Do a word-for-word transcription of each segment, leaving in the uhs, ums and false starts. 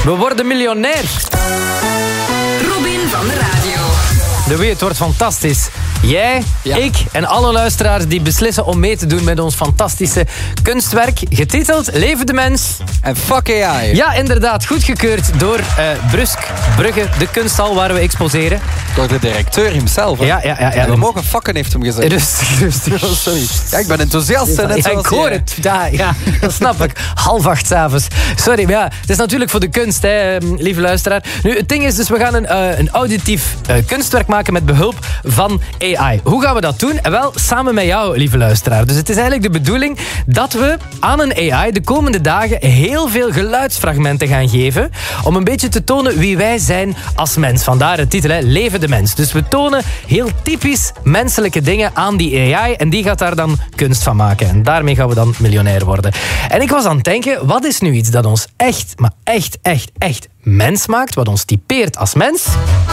We worden miljonair. Robin van de radio. Louis, het wordt fantastisch. Jij, ja. ik en alle luisteraars die beslissen om mee te doen met ons fantastische kunstwerk, getiteld Leven de Mens. En fuck A I. Ja, inderdaad. Goedgekeurd door uh, Brusk, Brugge, de kunsthal waar we exposeren. Door de directeur hemzelf. Hè? Ja, ja, ja. ja. En we mogen fucken, heeft hem gezegd. Rustig, rustig. Oh, sorry. Ja, ik ben enthousiast. En ja, ik hoor het. Ja, ja, dat snap ik. Half acht 's avonds. Sorry, maar ja, het is natuurlijk voor de kunst, hè, lieve luisteraar. Nu, het ding is dus, we gaan een, uh, een auditief uh, kunstwerk maken met behulp van A I. Hoe gaan we dat doen? En wel, samen met jou, lieve luisteraar. Dus het is eigenlijk de bedoeling dat we aan een A I de komende dagen heel veel geluidsfragmenten gaan geven, om een beetje te tonen wie wij zijn als mens. Vandaar de titel, hè, Leven de Mens. Dus we tonen heel typisch menselijke dingen aan die A I en die gaat daar dan kunst van maken. En daarmee gaan we dan miljonair worden. En ik was aan het denken, wat is nu iets dat ons echt, maar echt, echt, echt mens maakt, wat ons typeert als mens?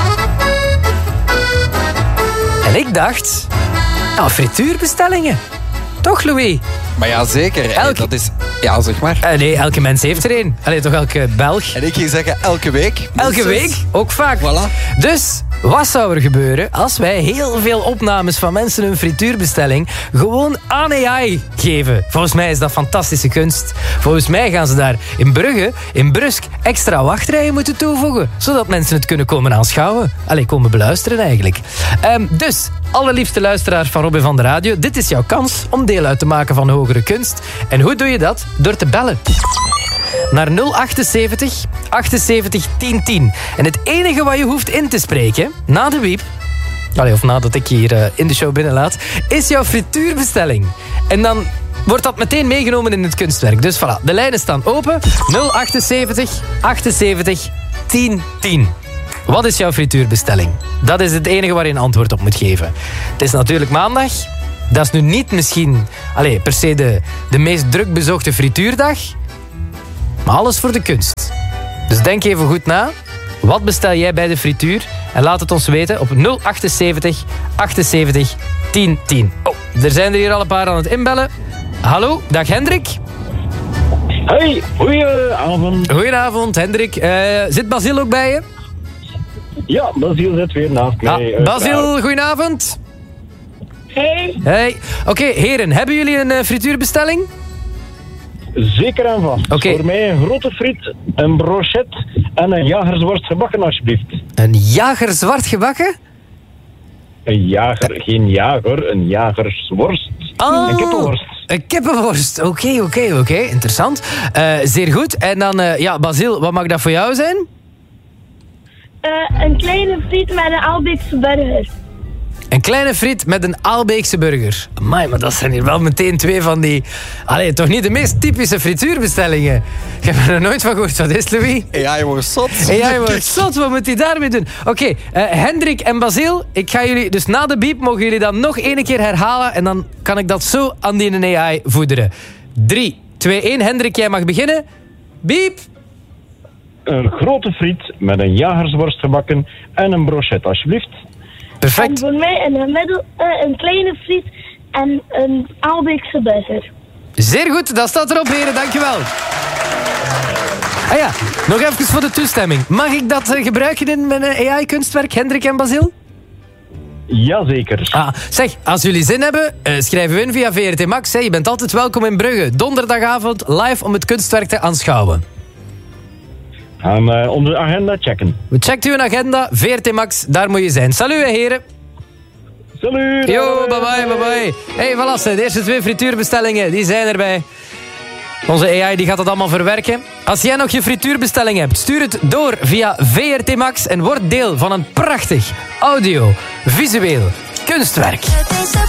En ik dacht, nou, frituurbestellingen. Toch, Louis? Maar ja, zeker. Elke... Dat is... Ja, zeg maar. Uh, nee, elke mens heeft er één. Allee, toch elke Belg. En ik ging zeggen, elke week. Elke week, ook vaak. Voilà. Dus, wat zou er gebeuren als wij heel veel opnames van mensen hun frituurbestelling gewoon aan A I geven? Volgens mij is dat fantastische kunst. Volgens mij gaan ze daar in Brugge, in Brusk, extra wachtrijen moeten toevoegen, zodat mensen het kunnen komen aanschouwen. Allee, komen beluisteren eigenlijk. Um, dus, allerliefste luisteraars van Robin van de Radio, dit is jouw kans om deel uit te maken van hogere kunst. En hoe doe je dat? Door te bellen. Naar nul achtenzeventig achtenzeventig tien tien. En het enige wat je hoeft in te spreken, na de wiep, allee, of nadat ik hier uh, in de show binnenlaat, is jouw frituurbestelling. En dan wordt dat meteen meegenomen in het kunstwerk. Dus voilà, de lijnen staan open. nul achtenzeventig achtenzeventig tien tien. Wat is jouw frituurbestelling? Dat is het enige waar je een antwoord op moet geven. Het is natuurlijk maandag. Dat is nu niet misschien allez, per se de, de meest druk bezochte frituurdag. Maar alles voor de kunst. Dus denk even goed na. Wat bestel jij bij de frituur? En laat het ons weten op nul achtenzeventig achtenzeventig tien tien. Oh, er zijn er hier al een paar aan het inbellen. Hallo, dag Hendrik. Hey, goedenavond. Goedenavond, Hendrik. Uh, zit Basil ook bij je? Ja, Basil zit weer naast mij. Ah, Basil, goedenavond. Hey. Hey. Oké, okay, heren, hebben jullie een uh, frituurbestelling? Zeker en vast. Okay. Voor mij een grote friet, een brochet en een jagerzwart gebakken, alsjeblieft. Een jagerzwart gebakken? Een jager, geen jager, een jagersworst. Oh, een kippenworst. Een kippenworst. Oké, okay, oké, okay, oké. Okay. Interessant. Uh, zeer goed. En dan, uh, ja, Basil, wat mag dat voor jou zijn? Uh, een kleine friet met een Aalbeekse burger. Een kleine friet met een Aalbeekse burger. Amai, maar dat zijn hier wel meteen twee van die... Allee, toch niet de meest typische frituurbestellingen. Ik heb er nog nooit van gehoord. Wat is het, Louis? Ja, je wordt zot. Ja, je wordt zot. Wat moet hij daarmee doen? Oké, okay, uh, Hendrik en Basil, ik ga jullie... Dus na de biep mogen jullie dat nog één keer herhalen. En dan kan ik dat zo aan die A I voederen. drie, twee, één. Hendrik, jij mag beginnen. Biep. Een grote friet met een jagersworst gebakken en een brochet, alsjeblieft. Perfect. En voor mij in het middel uh, een kleine friet en een Aalbeekse burger. Zeer goed, dat staat erop, heren. Dankjewel. Ah ja, nog even voor de toestemming. Mag ik dat uh, gebruiken in mijn uh, A I-kunstwerk, Hendrik en Basil? Jazeker. Ah, zeg, als jullie zin hebben, uh, schrijven we in via V R T Max. Hè. Je bent altijd welkom in Brugge. Donderdagavond live om het kunstwerk te aanschouwen. Gaan uh, onze agenda checken. We checken uw agenda, V R T Max, daar moet je zijn. Salut, heren. Salut. Yo, bye bye, bye bye. Hey, voilà, de eerste twee frituurbestellingen, die zijn erbij. Onze A I die gaat dat allemaal verwerken. Als jij nog je frituurbestelling hebt, stuur het door via V R T Max en word deel van een prachtig audio, visueel kunstwerk.